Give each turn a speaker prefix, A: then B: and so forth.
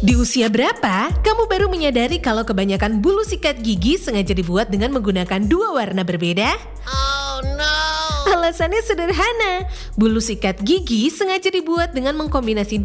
A: Di usia berapa, kamu baru menyadari kalau kebanyakan bulu sikat gigi sengaja dibuat dengan menggunakan dua warna berbeda?
B: Oh no!
A: Alasannya sederhana, bulu sikat gigi sengaja dibuat dengan mengkombinasi